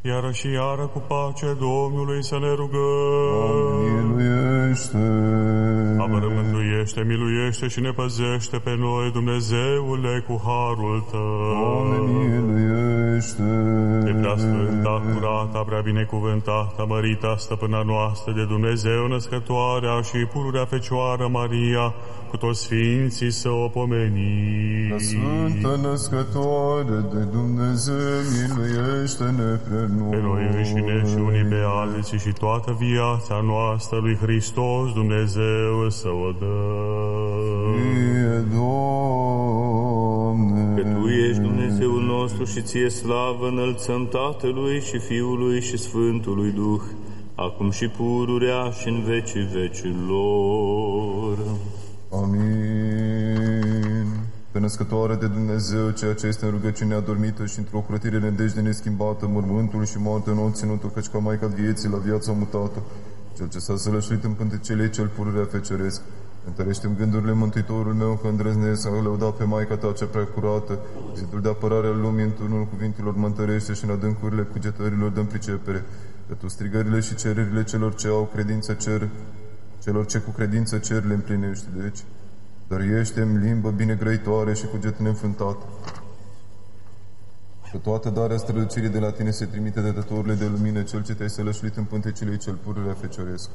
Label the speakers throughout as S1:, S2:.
S1: iară și iară cu pace Domnului să ne rugăm.
S2: Miluiește!
S1: Apără, mântuiește, miluiește și ne păzește pe noi, Dumnezeule, cu harul Tău.
S2: Doamne, miluiește!
S1: De prea sfânta, curată, prea binecuvântată, mărita stăpâna noastră de Dumnezeu, născătoarea și pururea Fecioară Maria, cu toți sfinții să o pomenim.
S2: Prea Sfântă Născătoare de Dumnezeu, miluiește-ne pe noi.
S1: Pe noi înșine și unii pe alții și toată viața noastră lui Hristos Dumnezeu să o dăm.
S2: Fie, Doamne!
S3: Că Tu ești Dumnezeul nostru și Ție slavă înălțăm Tatălui și Fiului și Sfântului Duh, acum și pururea și în vecii vecilor.
S2: Amin. Pe Născătoare de Dumnezeu, ceea ce este în rugăciune adormită și într-o ocrotire nădejde neschimbată, mormântul și moartea nou ținută, căci ca Maica vieții la viața mutată, Cel ce s-a sălășluit în pântecele cel pururea feceresc, întărește-mi gândurile Mântuitorul meu, că îndrăznesc să lăuda pe Maica Ta cea prea curată, zidul de apărare al lumii în turnul cuvintelor mă întărește și în adâncurile cugetărilor dă-mi pricepere, că Tu strigările și cererile celor ce au credință cer, celor ce cu credință cer le împlinești, deci, dăruiește-mi limbă binegrăitoare și cuget neînfrântată. Că toată darea strălucirii de la Tine se trimite de dătorile de lumină, Cel ce Te-ai sălășluit în pântecele cel pururea fecioresc.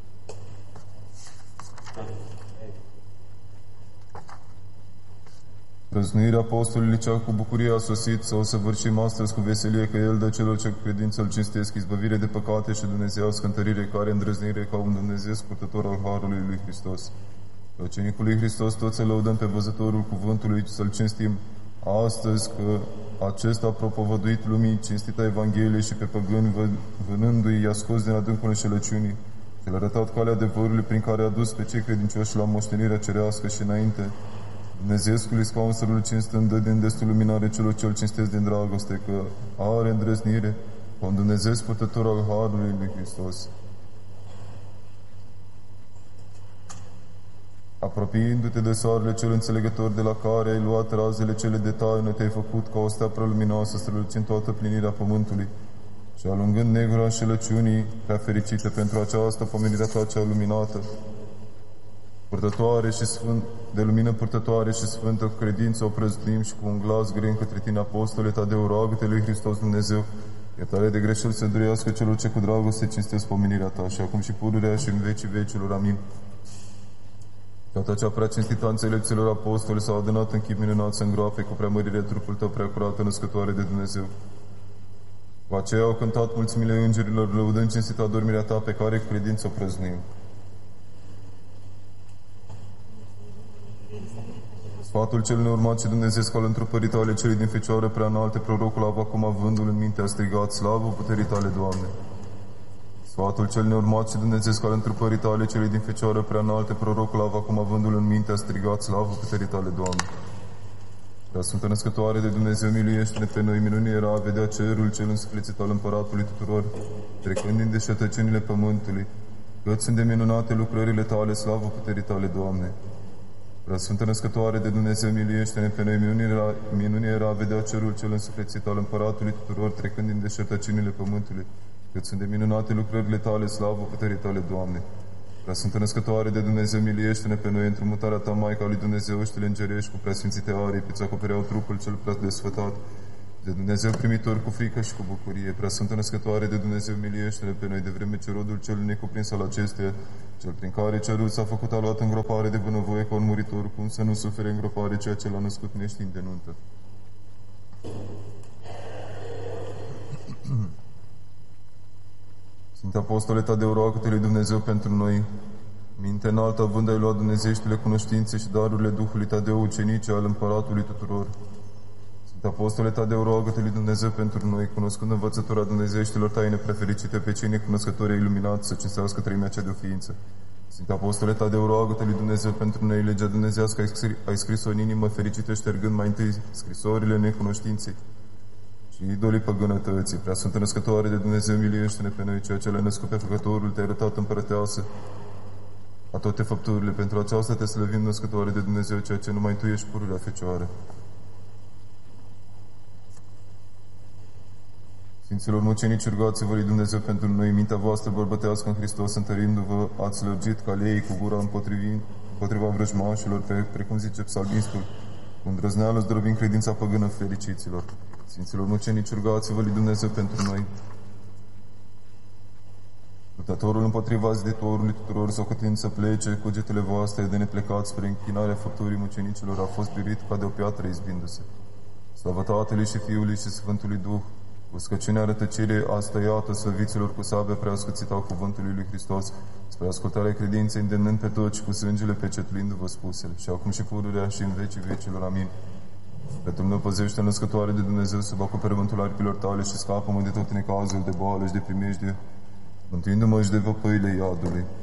S2: Prăznuirea apostolului cea cu bucurie a sosit, să o săvârșim astăzi cu veselie, că El dă celor ce cu credință îl cinstesc izbăvire de păcate și dumnezeiască întărire, care îndrăznire ca un Dumnezeu scurtător al Harului lui Hristos. Pe ucenicul lui Hristos toți să lăudăm pe văzătorul cuvântului, să-L cinstim astăzi, că acesta a propovăduit lumii cinstita Evanghelie și pe păgâni, vânându-i, i-a scos din adâncul înșelăciunii, și le-a arătat calea adevărului prin care a dus pe cei credincioși la moștenirea cerească și înainte. Dumnezeescului scaun să-L cinstând, dă din destul luminare celor ce-L cinstesc din dragoste, că are îndrăznire, ca un Dumnezeu purtător al Harului lui Hristos. Apropiindu-te de soarele cel înțelegător, de la care ai luat razele cele de taină, te-ai făcut ca o stea prea luminoasă, strălucind toată plinirea pământului, și alungând negura înșelăciunii, prea fericită pentru această pomenirea Ta cea luminată, purtătoare și sfânt, de lumină purtătoare și sfântă, cu credință o prăznuim și cu un glas greu către Tine, apostole Tadeu, roagă-te lui Hristos Dumnezeu, iertare de greșeli să durească celor ce cu dragoste cinstesc pomenirea Ta, și acum și pururea și în vecii vecilor. Amin. Toată cea prea cinstită a înțelepților apostoli s-a adunat în chip minunat să îngroape cu preamărire trupul Tău prea curată, născătoare de Dumnezeu. Cu aceea au cântat mulțimile îngerilor, lăudând cinstita adormirea Ta, pe care cu credință o prăznuim. Sfatul cel neurmat și dumnezeesc al întrupării Tale, celui din Fecioară prea înalte, prorocul Avacum, avându-l în minte, a strigat: slavă puterii Tale, Doamne! Sfatul cel neurmat și dumnezeesc al întrupării Tale, celui din Fecioară prea înalte, prorocul Avacum, avându-l în minte, a strigat: slavă puterii Tale, Doamne! Prea Sfântă Născătoare de Dumnezeu, miluiește-ne pe noi! Minune era a vedea cerul cel însuflețit al Împăratului tuturor, trecând din deșertăciunile pământului. Cât sunt de minunate lucrările Tale, slavă puterii Tale, Doamne! Prea Sfântă Născătoare de Dumnezeu, miluiește-ne pe noi! Minune era a vedea cerul cel însuflețit al Împăratului tuturor, trecând din deșertăciunile pământului. Cât sunt de minunate lucrările Tale, slavă puterii Tale, Doamne! Prea Sfântă Născătoare de Dumnezeu, miluiește-ne pe noi! Într-o mutarea Ta, Maica lui Dumnezeu, oștile îngerești cu preasfințite aripi îți acopereau trupul cel prea desfătat de Dumnezeu primitor cu frică și cu bucurie. Prea Sfântă Născătoare de Dumnezeu, miluiește-ne pe noi, de vreme ce rodul cel necuprins al acesteia, cel prin care cerul s-a făcut, a luat îngropare de bunăvoie ca un muritor, cum să nu sufere îngropare ceea ce l-a născut neștiind de nuntă. Sfinte Apostole Tadeu, roagă-te lui Dumnezeu pentru noi. Minte înaltă având, ai luat dumnezeieștile cunoștințe și darurile Duhului Tadeu, ucenice al Împăratului tuturor. Sfinte Apostole Tadeu, roagă-te lui Dumnezeu pentru noi, cunoscând învățătura dumnezeieștilor taine prefericite, pe cei necunoscători iluminați, să cinstească treimea cea de-o ființă. Sfinte Apostole Tadeu, roagă-te lui Dumnezeu pentru noi, legea dumnezească ai scris-o în inimă fericită, ștergând mai întâi scrisorile necunoștinței și idolii păgânătății. Prea Sfântă Născătoare de Dumnezeu, miluiește-ne pe noi, ceea ce le-ai născut pe Făcătorul, te-ai arătat împărăteasă a toate făpturile. Pentru aceasta te slăvim, Născătoare de Dumnezeu, ceea ce numai Tu ești pururea Fecioară. Sfinților mucenici, rugați-vă lui Dumnezeu pentru noi, mintea voastră bărbătească în Hristos, întărindu-vă, ați lărgit ca lei cu gura împotriva vrăjmașilor, precum zice psalmistul, cu îndrăzneală zdrobim credința păgână, fericiților. Sfinților mucenici, rugați-vă lui Dumnezeu pentru noi. Luptătorul împotriva ziditorului tuturor, socotind să plece cugetele voastre de neplecat spre închinarea făpturii mucenicilor, a fost biruit ca de o piatră izbindu-se. Slavă Tatălui și Fiului și Sfântului Duh, uscăciunea rătăcirii a stăiată slăviților cu sabia preascuțită a cuvântului lui Hristos, spre ascultarea credinței, îndemnând pe toți cu sângele pecetluindu-vă spusele, și acum și pururea și în vecii vecilor. Amin. Pentru meu păzește născătoare de Dumnezeu sub acoperământul aripilor tale și scapă-mă de tot necazul, de boală și de primejde, mântuindu-mă și de văpăile iadului.